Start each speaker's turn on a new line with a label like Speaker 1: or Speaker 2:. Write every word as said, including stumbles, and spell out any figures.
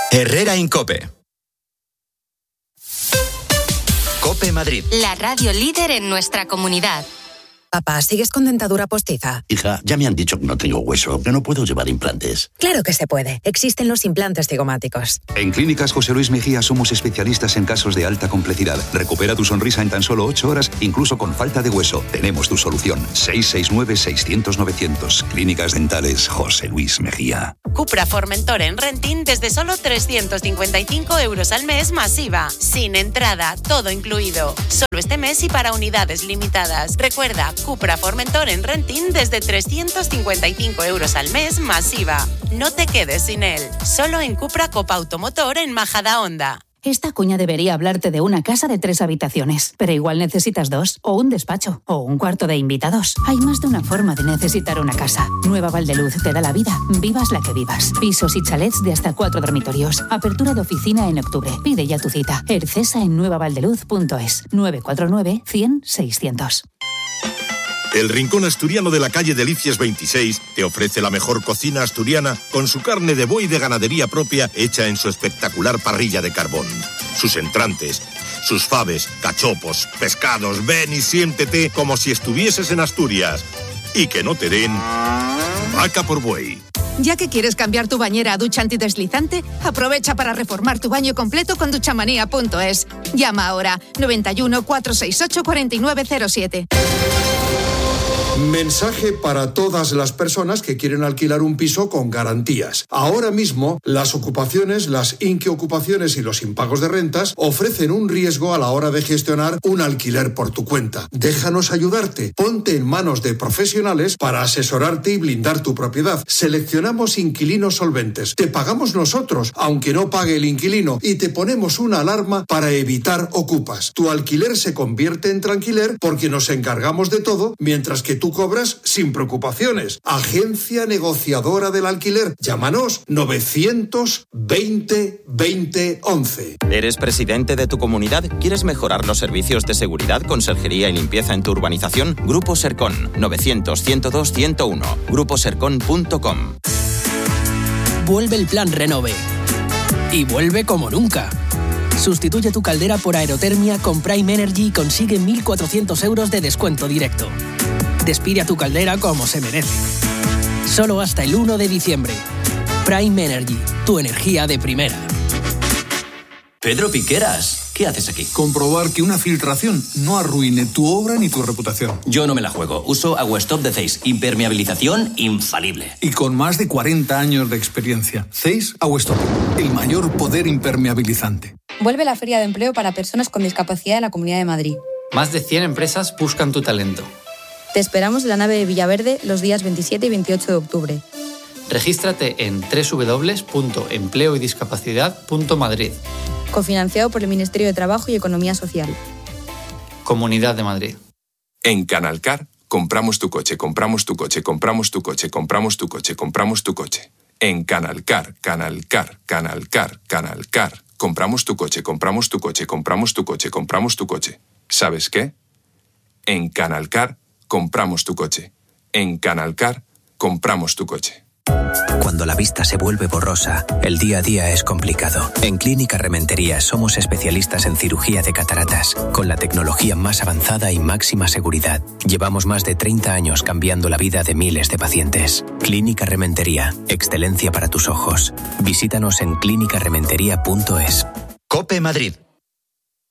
Speaker 1: Herrera Incope. Cope Madrid.
Speaker 2: La radio líder en nuestra comunidad.
Speaker 3: Papá, ¿sigues con dentadura postiza?
Speaker 4: Hija, ya me han dicho que no tengo hueso, que no puedo llevar implantes.
Speaker 3: Claro que se puede. Existen los implantes cigomáticos.
Speaker 5: En Clínicas José Luis Mejía somos especialistas en casos de alta complejidad. Recupera tu sonrisa en tan solo ocho horas, incluso con falta de hueso. Tenemos tu solución. seis seis nueve, seiscientos, novecientos. Clínicas Dentales José Luis Mejía.
Speaker 6: Cupra Formentor en renting desde solo trescientos cincuenta y cinco euros al mes más I V A. Sin entrada, todo incluido. Solo este mes y para unidades limitadas. Recuerda, Cupra Formentor en renting desde trescientos cincuenta y cinco euros al mes más I V A. No te quedes sin él. Solo en Cupra Copa Automotor en Majadahonda.
Speaker 7: Esta cuña debería hablarte de una casa de tres habitaciones, pero igual necesitas dos, o un despacho, o un cuarto de invitados. Hay más de una forma de necesitar una casa. Nueva Valdeluz te da la vida. Vivas la que vivas. Pisos y chalets de hasta cuatro dormitorios. Apertura de oficina en octubre. Pide ya tu cita. Ercesa en nueva valdeluz punto es. nueve cuatro nueve, cien, seiscientos.
Speaker 8: El Rincón Asturiano de la calle Delicias veintiséis te ofrece la mejor cocina asturiana con su carne de buey de ganadería propia hecha en su espectacular parrilla de carbón. Sus entrantes, sus faves, cachopos, pescados, ven y siéntete como si estuvieses en Asturias. Y que no te den vaca por buey.
Speaker 9: Ya que quieres cambiar tu bañera a ducha antideslizante, aprovecha para reformar tu baño completo con duchamanía punto es. Llama ahora noventa y uno, cuatrocientos sesenta y ocho, cuarenta y nueve cero siete.
Speaker 10: Mensaje para todas las personas que quieren alquilar un piso con garantías. Ahora mismo, las ocupaciones, las inquiocupaciones y los impagos de rentas ofrecen un riesgo a la hora de gestionar un alquiler por tu cuenta. Déjanos ayudarte. Ponte en manos de profesionales para asesorarte y blindar tu propiedad. Seleccionamos inquilinos solventes. Te pagamos nosotros, aunque no pague el inquilino, y te ponemos una alarma para evitar ocupas. Tu alquiler se convierte en tranquiler porque nos encargamos de todo, mientras que tú cobras sin preocupaciones. Agencia negociadora del alquiler. Llámanos novecientos veinte, veinte, once.
Speaker 11: ¿Eres presidente de tu comunidad? ¿Quieres mejorar los servicios de seguridad, conserjería y limpieza en tu urbanización? Grupo Sercon. novecientos, ciento dos, ciento uno. grupo sercon punto com.
Speaker 12: Vuelve el plan Renove. Y vuelve como nunca. Sustituye tu caldera por aerotermia con Prime Energy y consigue mil cuatrocientos euros de descuento directo. Despide a tu caldera como se merece. Solo hasta el uno de diciembre. Prime Energy, tu energía de primera.
Speaker 13: Pedro Piqueras, ¿qué haces aquí?
Speaker 14: Comprobar que una filtración no arruine tu obra ni tu reputación.
Speaker 13: Yo no me la juego. Uso Aguastop de Zeiss. Impermeabilización infalible.
Speaker 14: Y con más de cuarenta años de experiencia. Zeiss Aguastop, el mayor poder impermeabilizante.
Speaker 15: Vuelve la Feria de Empleo para personas con discapacidad en la Comunidad de Madrid.
Speaker 16: Más de cien empresas buscan tu talento.
Speaker 15: Te esperamos en la nave de Villaverde los días veintisiete y veintiocho de octubre.
Speaker 16: Regístrate en doble u doble u doble u punto empleo y discapacidad punto madrid.
Speaker 15: Cofinanciado por el Ministerio de Trabajo y Economía Social.
Speaker 16: Comunidad de Madrid.
Speaker 17: En Canalcar, compramos tu coche, compramos tu coche, compramos tu coche, compramos tu coche, compramos tu coche. En Canalcar, Canalcar, Canalcar, Canalcar. Compramos tu coche, compramos tu coche, compramos tu coche, compramos tu coche. ¿Sabes qué? En Canalcar, compramos tu coche. En Canalcar, compramos tu coche.
Speaker 18: Cuando la vista se vuelve borrosa, el día a día es complicado. En Clínica Rementería somos especialistas en cirugía de cataratas, con la tecnología más avanzada y máxima seguridad. Llevamos más de treinta años cambiando la vida de miles de pacientes. Clínica Rementería, excelencia para tus ojos. Visítanos en clínica rementería punto es.
Speaker 1: Cope Madrid.